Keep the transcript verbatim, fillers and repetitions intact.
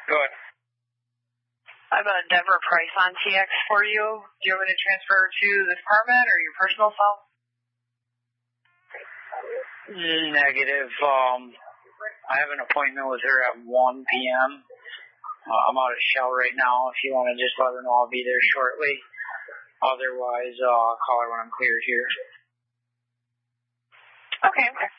Go ahead. I have a Deborah Price on T X for you. Do you want me to transfer to the department or your personal cell? Negative. Um, I have an appointment with her at one p.m. Uh, I'm out of Shell right now. If you want to just let her know I'll be there shortly. Otherwise, uh, I'll call her when I'm cleared here. Okay, okay.